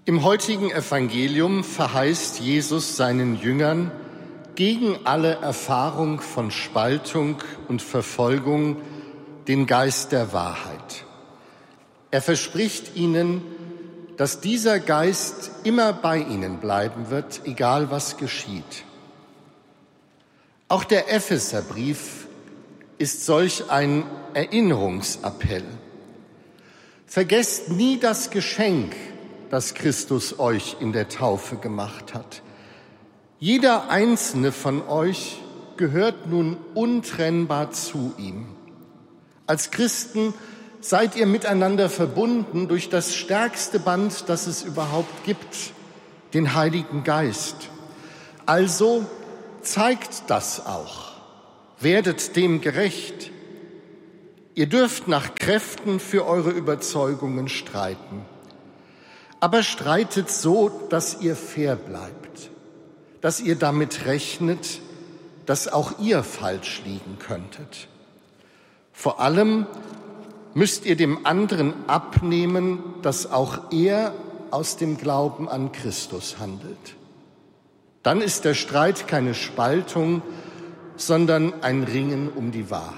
Im heutigen Evangelium verheißt Jesus seinen Jüngern gegen alle Erfahrung von Spaltung und Verfolgung den Geist der Wahrheit. Er verspricht ihnen, dass dieser Geist immer bei ihnen bleiben wird, egal was geschieht. Auch der Epheserbrief ist solch ein Erinnerungsappell. Vergesst nie das Geschenk, das Christus euch in der Taufe gemacht hat. Jeder einzelne von euch gehört nun untrennbar zu ihm. Als Christen seid ihr miteinander verbunden durch das stärkste Band, das es überhaupt gibt, den Heiligen Geist. Also zeigt das auch. Werdet dem gerecht. Ihr dürft nach Kräften für eure Überzeugungen streiten. Aber streitet so, dass ihr fair bleibt, dass ihr damit rechnet, dass auch ihr falsch liegen könntet. Vor allem müsst ihr dem anderen abnehmen, dass auch er aus dem Glauben an Christus handelt. Dann ist der Streit keine Spaltung, sondern ein Ringen um die Wahrheit.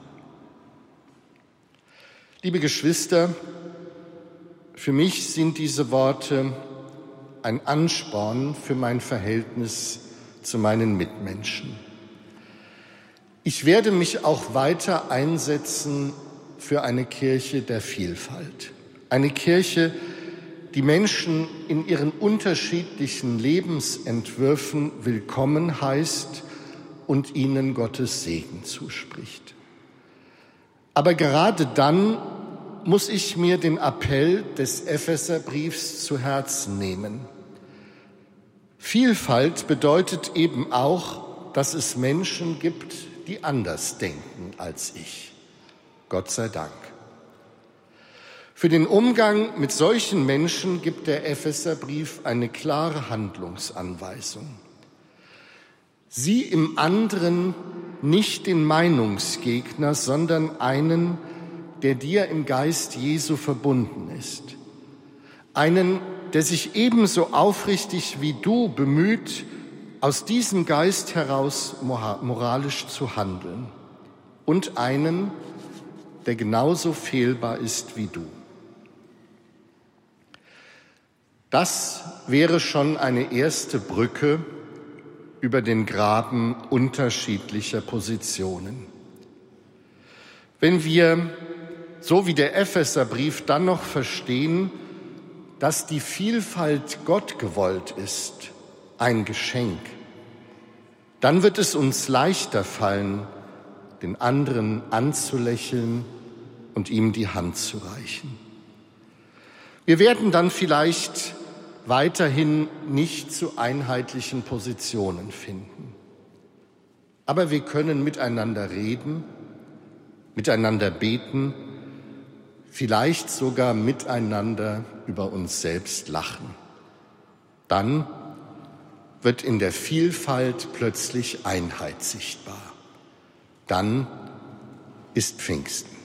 Liebe Geschwister, für mich sind diese Worte ein Ansporn für mein Verhältnis zu meinen Mitmenschen. Ich werde mich auch weiter einsetzen für eine Kirche der Vielfalt. Eine Kirche, die Menschen in ihren unterschiedlichen Lebensentwürfen willkommen heißt und ihnen Gottes Segen zuspricht. Aber gerade dann muss ich mir den Appell des Epheserbriefs zu Herzen nehmen. Vielfalt bedeutet eben auch, dass es Menschen gibt, die anders denken als ich. Gott sei Dank. Für den Umgang mit solchen Menschen gibt der Epheserbrief eine klare Handlungsanweisung. Sieh im anderen nicht den Meinungsgegner, sondern einen, der dir im Geist Jesu verbunden ist. Einen, der sich ebenso aufrichtig wie du bemüht, aus diesem Geist heraus moralisch zu handeln. Und einen, der genauso fehlbar ist wie du. Das wäre schon eine erste Brücke über den Graben unterschiedlicher Positionen. Wenn wir, so wie der Epheserbrief, dann noch verstehen, dass die Vielfalt Gott gewollt ist, ein Geschenk, dann wird es uns leichter fallen, den anderen anzulächeln und ihm die Hand zu reichen. Wir werden dann vielleicht weiterhin nicht zu einheitlichen Positionen finden. Aber wir können miteinander reden, miteinander beten, vielleicht sogar miteinander über uns selbst lachen. Dann wird in der Vielfalt plötzlich Einheit sichtbar. Dann ist Pfingsten.